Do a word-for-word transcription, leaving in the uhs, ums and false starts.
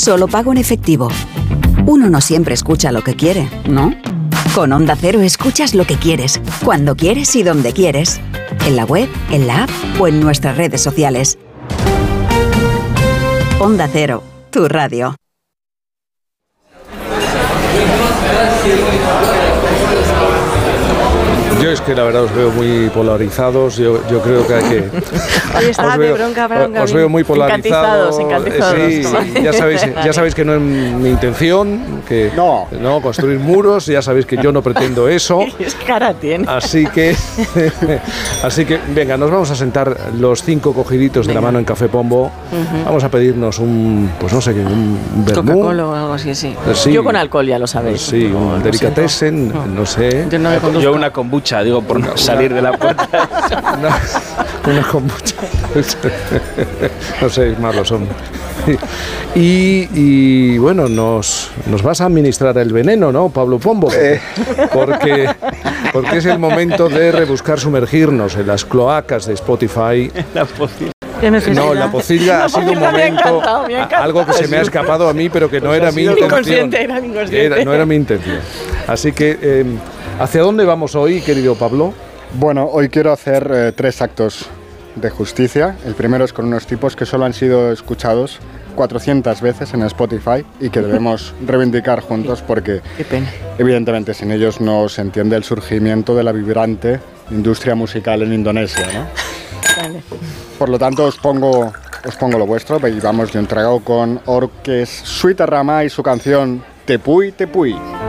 solo pago en efectivo. Uno no siempre escucha lo que quiere, ¿no? Con Onda Cero escuchas lo que quieres, cuando quieres y donde quieres. En la web, en la app o en nuestras redes sociales. Onda Cero, tu radio. Yo es que la verdad os veo muy polarizados, yo, yo creo que hay que... Ahí está, veo, de bronca, bronca. Os veo muy polarizados. Encantizados, encantizados. Sí, ya sabéis, ya sabéis que no es mi intención, que no. no construir muros, ya sabéis que yo no pretendo eso. Es cara tiene. Así que, así que, venga, nos vamos a sentar los cinco cogiditos de la mano en Café Pombo. Uh-huh. Vamos a pedirnos un, pues no sé qué, un vermú. Coca-Cola o algo así, sí. sí. Yo con alcohol, ya lo sabéis. Sí, un no, delicatessen, no. no sé. Yo, no yo una kombucha, digo, por no salir de la puerta. Una, una kombucha. No sé, malos son. Y, y bueno, nos, nos vas a administrar el veneno, ¿no, Pablo Pombo? Porque, porque es el momento de rebuscar, sumergirnos en las cloacas de Spotify. La pocilla. No, la pocilla ha sido un momento, algo que se me ha escapado a mí, pero que no era mi intención. Era inconsciente. Era, no era mi intención. Así que, eh, ¿hacia dónde vamos hoy, querido Pablo? Bueno, hoy quiero hacer eh, tres actos de justicia. El primero es con unos tipos que solo han sido escuchados cuatrocientas veces en Spotify y que debemos reivindicar juntos porque, qué pena, evidentemente, sin ellos no se entiende el surgimiento de la vibrante industria musical en Indonesia, ¿no? Vale. Por lo tanto, os pongo, os pongo lo vuestro y vamos de un trago con Orques Suitarramá y su canción Tepuy Tepuy.